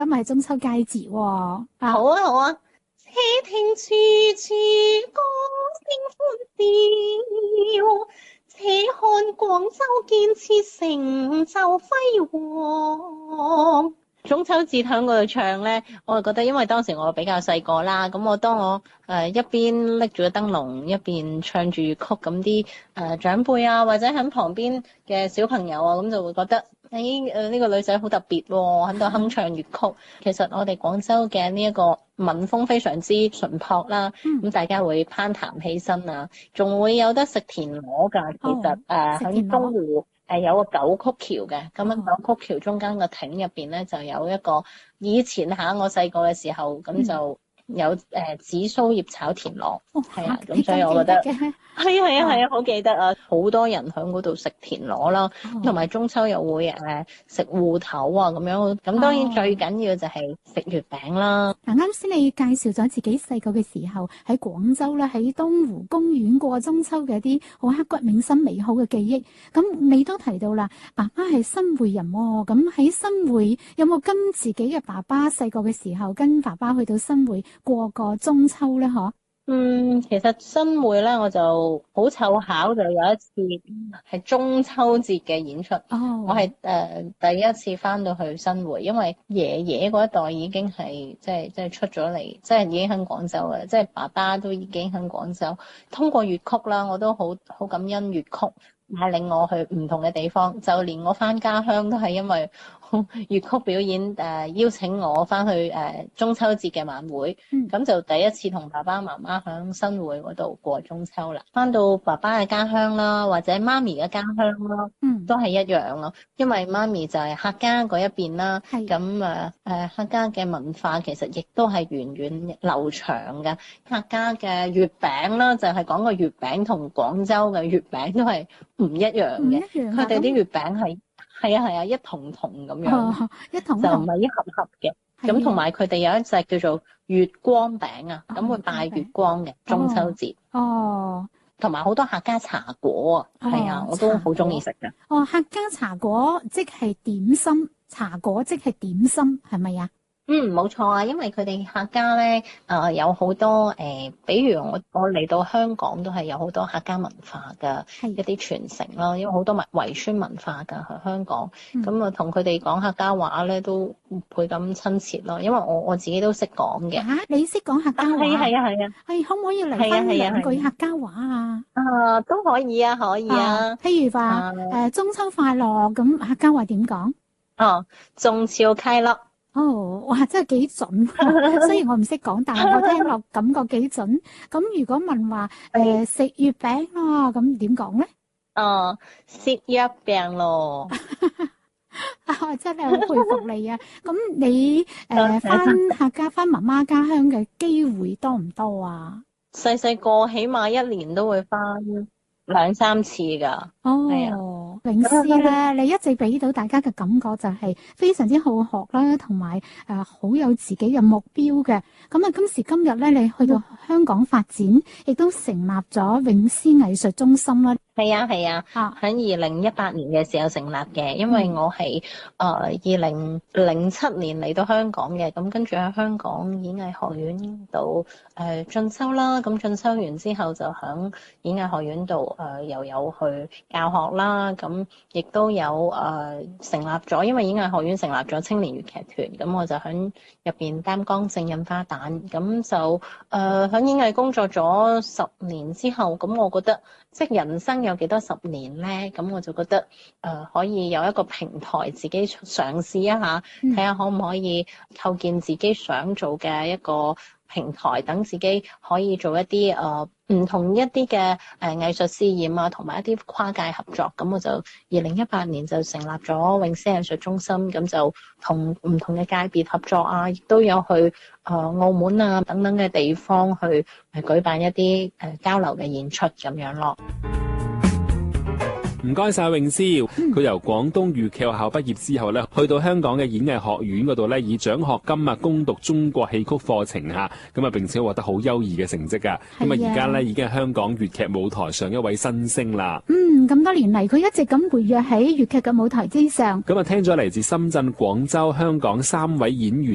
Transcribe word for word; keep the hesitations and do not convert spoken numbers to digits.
今日係中秋佳節喎。啊， 好啊好啊，且聽處處歌聲歡笑，且看廣州建設成就輝煌。中秋節喺嗰度唱咧，我就覺得因為當時我比較細個啦，咁我當我誒、呃、一邊拎住個燈籠，一邊唱住粵曲，咁啲誒長輩啊或者喺旁邊嘅小朋友啊，咁就會覺得誒誒呢個女仔好特別喎、哦，喺度哼唱粵曲。其實我哋廣州嘅呢一個民風非常之淳樸啦，咁、嗯、大家會攀談起身啊，仲會有得食田螺㗎。其實誒喺東湖誒有個九曲橋嘅，咁樣九曲橋中間個亭入邊咧就有一個以前嚇我細個嘅時候咁就有誒、呃、紫蘇葉炒田螺，係、哦、啊，咁所以我覺得係啊係啊係啊，好記得啊，好多人喺嗰度食田螺啦，同埋、哦、中秋又會誒食芋頭啊咁樣，咁當然最緊要就係食月餅啦。 嗱、哦，啱先你介紹咗自己細個嘅時候喺廣州咧，喺東湖公園過中秋嘅一啲好刻骨銘心美好嘅記憶。咁你都提到啦，爸爸係新會人喎、哦，咁喺新會有冇跟自己嘅爸爸細個嘅時候跟爸爸去到新會過個中秋咧？嗬？ 嗯，其實新會咧，我就好湊巧就有一次係中秋節嘅演出。哦，我係誒、呃、第一次翻到去新會，因為爺爺嗰一代已經係即係即係出咗嚟，即係已經喺廣州嘅，即係爸爸都已經喺廣州。通過粵曲啦，我都好好感恩粵曲帶領我去唔同嘅地方，就連我翻家鄉都係因為粵曲表演誒、呃、邀請我翻去誒、呃、中秋節嘅晚會，咁、嗯、就第一次同爸爸媽媽響新會嗰度過中秋啦。翻到爸爸嘅家鄉啦，或者媽咪嘅家鄉啦，嗯，都係一樣咯。因為媽咪就係客家嗰一邊啦，咁誒誒客家嘅文化其實亦都係源遠流長嘅。客家嘅月餅啦，就係講個月餅同廣州嘅月餅都係唔一樣嘅，佢哋啲月餅係。係啊係啊，一筒筒咁樣，哦、一筒筒就唔係一盒盒嘅。咁同埋佢哋有一隻叫做月光餅啊，咁、哦、會拜月光嘅中秋節。哦，同埋好多客家茶果啊，係、哦、啊，我都好中意食㗎。 哦，客家茶果即係點心，茶果即係點心，係咪啊？ 嗯，冇錯啊，因為佢哋客家咧，誒、呃、有好多誒、呃，比如我我嚟到香港都係有好多客家文化嘅一啲傳承咯，因為好多圍圍村文化㗎喺香港，咁啊同佢哋講客家話咧都倍咁親切咯，因為我我自己都識講嘅。 嚇、啊，你識講客家話？ 係啊係啊係啊。 係、啊，可唔可以嚟翻兩句客家話啊？ 啊，都可以啊，可以啊。 譬如話誒、呃、中秋快樂，咁客家話點講？ 哦，中秋快樂。 哦，哇，真係幾準！雖然我唔識講，但係我聽落感覺幾準。咁如果問話誒食月餅咯，咁點講咧？ 哦，食月餅咯。 啊，真係好佩服你啊！咁你誒翻客家翻媽媽家鄉嘅機會多唔多啊？ 細細個起碼一年都會翻兩三次㗎。 哦，係啊，詠詩咧，你一直俾到大家嘅感覺就係非常之好學啦，同埋誒好有自己嘅目標嘅。咁啊，今時今日咧，你去到香港發展，亦都成立咗詠詩藝術中心啦。 係啊係啊，喺二零一八年嘅時候成立嘅，因為我係誒二零零七年嚟到香港嘅，咁跟住喺香港演藝學院度誒進修啦，咁進修完之後就喺演藝學院度誒又有去教學啦，咁亦都有誒、呃、成立咗，因為演藝學院成立咗青年粵劇團，咁我就喺入邊擔綱正印花旦，咁就誒喺、呃、演藝工作咗十年之後，咁我覺得即係人生有幾多十年咧？咁我就覺得誒、呃、可以有一個平台自己嘗試一下，睇下可唔可以構建自己想做嘅一個平台，等自己可以做一啲誒唔同一啲嘅誒藝術試驗啊，同埋一啲跨界合作。咁我就二零一八年就成立咗詠詩藝術中心，咁就同唔同嘅界別合作啊，亦都有去誒、呃、澳門啊等等嘅地方去誒舉辦一啲誒、呃、交流嘅演出咁樣咯。 唔該晒詠詩，佢由廣東粵劇學校畢業之後咧，去到香港嘅演藝學院嗰度咧，以獎學金啊攻讀中國戲曲課程嚇，咁啊並且獲得好優異嘅成績噶。咁啊而家咧已經係香港粵劇舞台上一位新星啦。 嗯，咁多年嚟佢一直咁活躍喺粵劇嘅舞台之上。 咁啊聽咗嚟自深圳、廣州、香港三位演員